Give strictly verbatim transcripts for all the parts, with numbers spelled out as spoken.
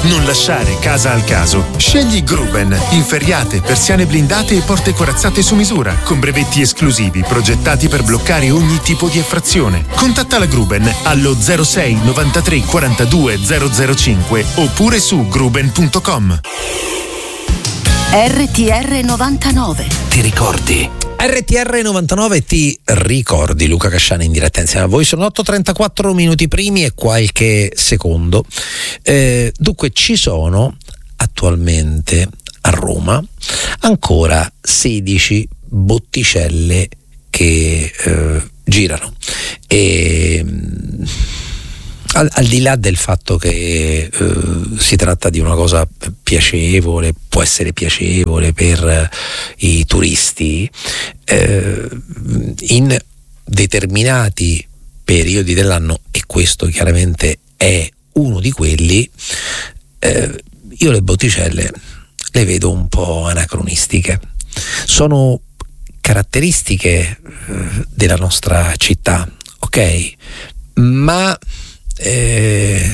Non lasciare casa al caso. Scegli Gruben. Inferriate, persiane blindate e porte corazzate su misura, con brevetti esclusivi progettati per bloccare ogni tipo di effrazione. Contatta la Gruben allo zero sei novantatré quarantadue zero zero cinque oppure su gruben punto com. R T R novantanove. Ti ricordi? R T R novantanove ti ricordi, Luca Casciani in diretta insieme a voi. Sono otto e trentaquattro minuti primi e qualche secondo. Eh, dunque ci sono attualmente a Roma ancora sedici botticelle che eh, girano e Al, al di là del fatto che eh, si tratta di una cosa piacevole, può essere piacevole per eh, i turisti, eh, in determinati periodi dell'anno, e questo chiaramente è uno di quelli, eh, io le botticelle le vedo un po' anacronistiche. Sono caratteristiche eh, della nostra città, ok? Ma Eh,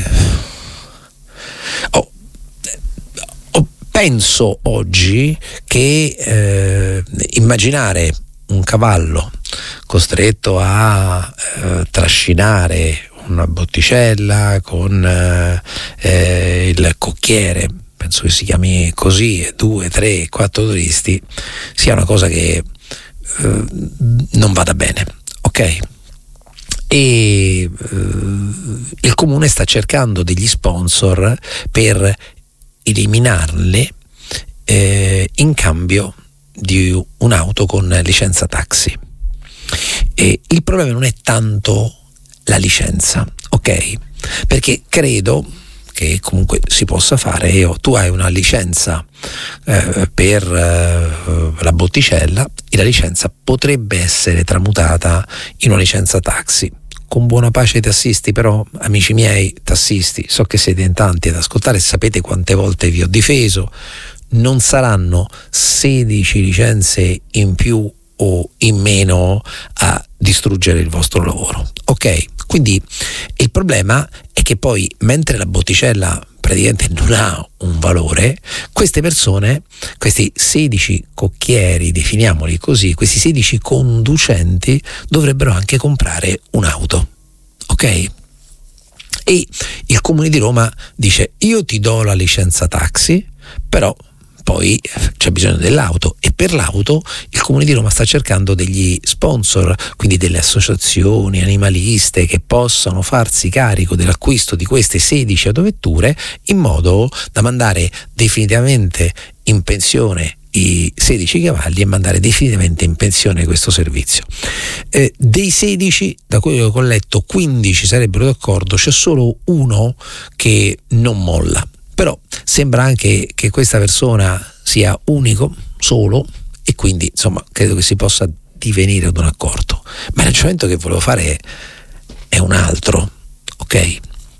oh, oh, penso oggi che eh, immaginare un cavallo costretto a eh, trascinare una botticella con eh, il cocchiere, penso che si chiami così, due, tre, quattro turisti, sia una cosa che eh, non vada bene, ok? E uh, il comune sta cercando degli sponsor per eliminarle eh, in cambio di un'auto con licenza taxi. E il problema non è tanto la licenza, ok? Perché credo che comunque si possa fare. Io, tu hai una licenza eh, per eh, la botticella e la licenza potrebbe essere tramutata in una licenza taxi. Con buona pace ai tassisti, però, amici miei tassisti, so che siete in tanti ad ascoltare, sapete quante volte vi ho difeso, non saranno sedici licenze in più o in meno a distruggere il vostro lavoro, ok? Quindi il problema è che poi, mentre la botticella praticamente non ha un valore, queste persone, questi sedici cocchieri, definiamoli così, questi sedici conducenti dovrebbero anche comprare un'auto, ok? E il Comune di Roma dice: io ti do la licenza taxi, però poi c'è bisogno dell'auto, e per l'auto il Comune di Roma sta cercando degli sponsor, quindi delle associazioni animaliste che possano farsi carico dell'acquisto di queste sedici autovetture, in modo da mandare definitivamente in pensione i sedici cavalli e mandare definitivamente in pensione questo servizio. Eh, dei sedici, da quello che ho letto, quindici sarebbero d'accordo, c'è solo uno che non molla. Però sembra anche che questa persona sia unico, solo, e quindi insomma credo che si possa divenire ad un accordo. Ma il ragionamento che volevo fare è, è un altro, ok?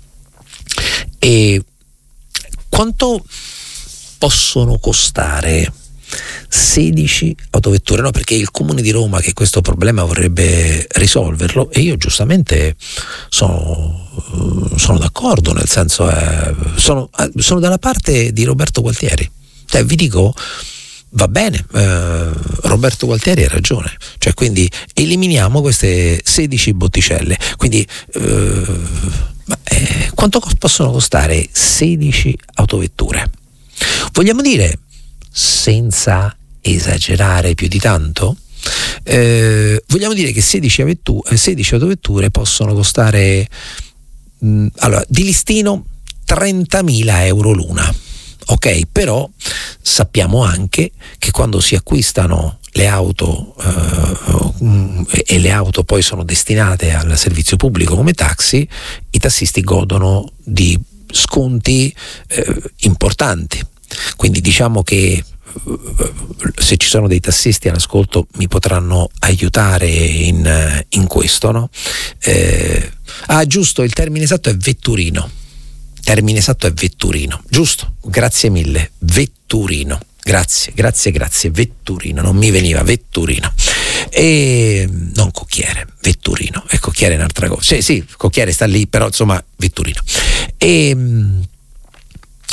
E quanto possono costare sedici autovetture? No, perché il Comune di Roma, che questo problema vorrebbe risolverlo, e io giustamente sono, sono d'accordo, nel senso eh, sono, sono dalla parte di Roberto Gualtieri. Cioè, vi dico, va bene, eh, Roberto Gualtieri ha ragione, cioè quindi eliminiamo queste sedici botticelle. Quindi eh, ma, eh, quanto possono costare sedici autovetture? Vogliamo dire, senza esagerare più di tanto, eh, vogliamo dire che sedici, vetture, sedici autovetture possono costare mh, allora di listino trentamila euro l'una, ok? Però sappiamo anche che quando si acquistano le auto eh, e le auto poi sono destinate al servizio pubblico come taxi, i tassisti godono di sconti eh, importanti. Quindi diciamo che se ci sono dei tassisti all'ascolto mi potranno aiutare in, in questo, no? Eh, ah, giusto, il termine esatto è vetturino. Termine esatto è vetturino, giusto? Grazie mille, vetturino. Grazie, grazie, grazie, vetturino, non mi veniva, vetturino. E non cocchiere, vetturino. E cocchiere è un'altra cosa. Sì, sì, cocchiere sta lì, però insomma, vetturino. E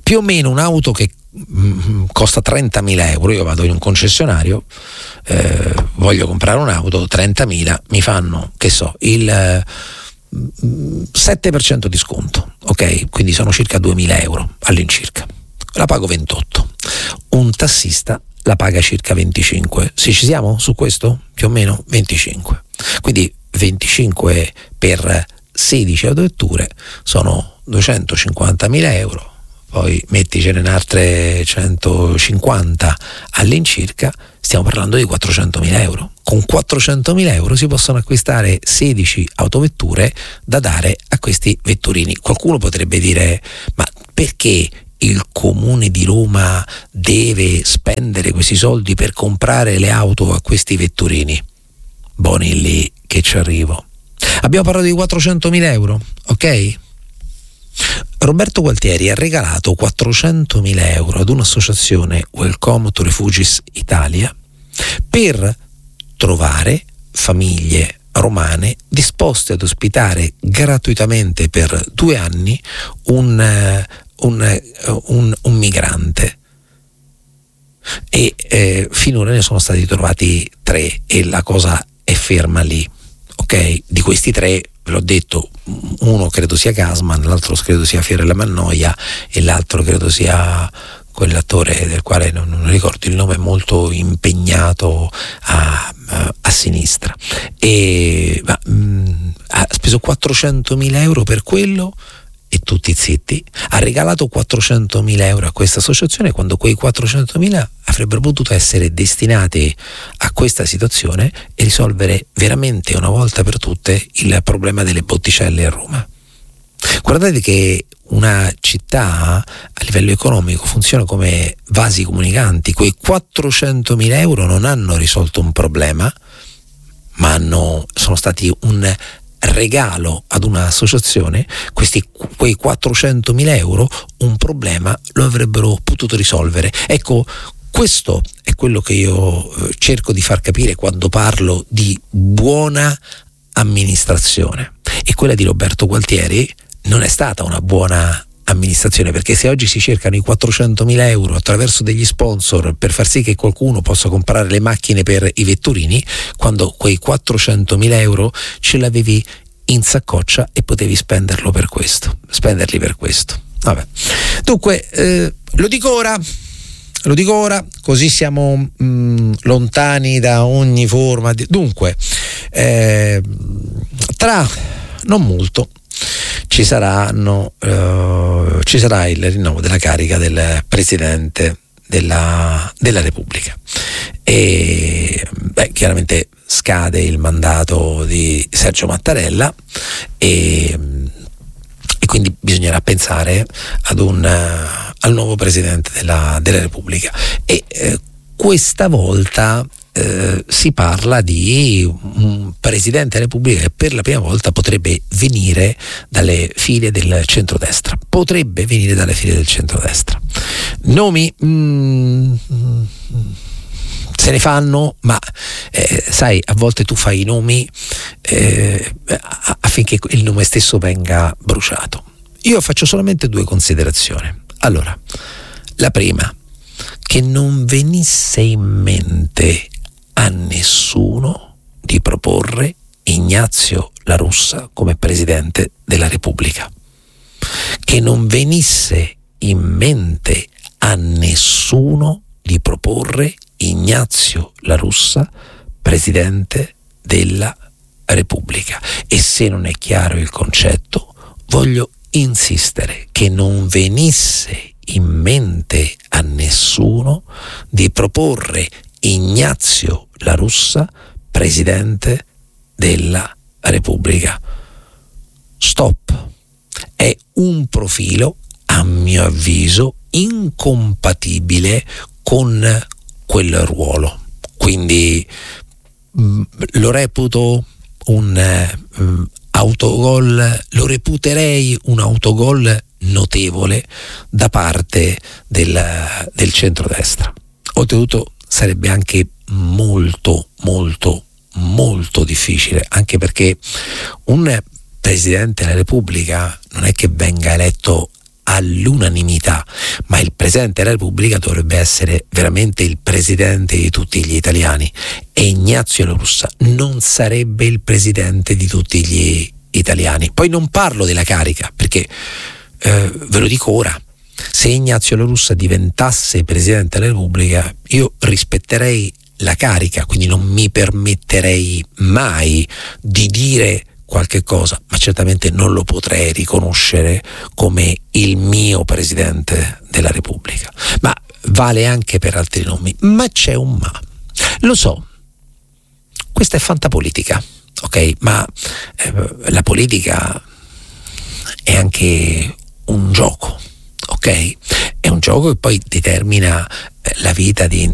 più o meno un'auto che mh, costa trentamila euro, io vado in un concessionario, eh, voglio comprare un'auto, trentamila, mi fanno, che so, il eh, sette per cento di sconto, ok? Quindi sono circa duemila euro all'incirca, la pago ventotto. Un tassista la paga circa venticinque. Sì, ci siamo su questo? Più o meno venticinque. Quindi venticinque per sedici autovetture sono duecentocinquantamila euro, poi metticene in altre centocinquanta all'incirca, stiamo parlando di quattrocentomila euro. Con quattrocentomila euro si possono acquistare sedici autovetture da dare a questi vetturini. Qualcuno potrebbe dire: ma perché il comune di Roma deve spendere questi soldi per comprare le auto a questi vetturini? Buoni lì che ci arrivo. Abbiamo parlato di quattrocentomila euro, ok? Roberto Gualtieri ha regalato quattrocentomila euro ad un'associazione, Welcome to Refugees Italia, per trovare famiglie romane disposte ad ospitare gratuitamente per due anni un, un, un, un migrante. E eh, finora ne sono stati trovati tre e la cosa è ferma lì, ok? Di questi tre, ve l'ho detto, uno credo sia Gasman, l'altro credo sia Fiorella Mannoia e l'altro credo sia quell'attore del quale non, non ricordo il nome, molto impegnato a, a, a sinistra, e ma, mh, ha speso quattrocentomila euro per quello e tutti zitti. Ha regalato quattrocentomila euro a questa associazione quando quei quattrocentomila avrebbero potuto essere destinati a questa situazione e risolvere veramente una volta per tutte il problema delle botticelle a Roma. Guardate che una città a livello economico funziona come vasi comunicanti. Quei quattrocentomila euro non hanno risolto un problema, ma hanno, sono stati un regalo ad un'associazione. Questi, quei quattrocentomila euro un problema lo avrebbero potuto risolvere. Ecco, questo è quello che io cerco di far capire quando parlo di buona amministrazione, e quella di Roberto Gualtieri non è stata una buona amministrazione, perché se oggi si cercano i quattrocentomila euro attraverso degli sponsor per far sì che qualcuno possa comprare le macchine per i vetturini, quando quei quattrocentomila euro ce l'avevi in saccoccia e potevi spenderlo per questo, spenderli per questo. Vabbè. Dunque, eh, lo dico ora, lo dico ora, così siamo mh, lontani da ogni forma di... Dunque, eh, tra non molto ci saranno uh, ci sarà il rinnovo della carica del Presidente della, della Repubblica e beh, chiaramente scade il mandato di Sergio Mattarella e, e quindi bisognerà pensare ad un, uh, al nuovo Presidente della, della Repubblica e uh, questa volta Eh, si parla di un Presidente della Repubblica che per la prima volta potrebbe venire dalle file del centrodestra. Potrebbe venire dalle file del centrodestra. Nomi mm, se ne fanno, ma eh, sai, a volte tu fai i nomi eh, affinché il nome stesso venga bruciato. Io faccio solamente due considerazioni. Allora, la prima, che non venisse in mente a nessuno di proporre Ignazio La Russa come Presidente della Repubblica, che non venisse in mente a nessuno di proporre Ignazio La Russa Presidente della Repubblica. E se non è chiaro il concetto, voglio insistere che non venisse in mente a nessuno di proporre Ignazio La Russa Presidente della Repubblica. Stop. È un profilo, a mio avviso, incompatibile con quel ruolo. Quindi mh, lo reputo un mh, autogol, lo reputerei un autogol notevole da parte del, del centrodestra. Oltretutto sarebbe anche molto molto molto difficile, anche perché un Presidente della Repubblica non è che venga eletto all'unanimità, ma il Presidente della Repubblica dovrebbe essere veramente il Presidente di tutti gli italiani, e Ignazio La Russa non sarebbe il Presidente di tutti gli italiani. Poi non parlo della carica, perché eh, ve lo dico ora, se Ignazio La Russa diventasse Presidente della Repubblica, io rispetterei la carica, quindi non mi permetterei mai di dire qualche cosa, ma certamente non lo potrei riconoscere come il mio Presidente della Repubblica. Ma vale anche per altri nomi. Ma c'è un ma. Lo so, questa è fantapolitica, ok? Ma eh, la politica è anche un gioco, ok? È un gioco che poi determina eh, la vita di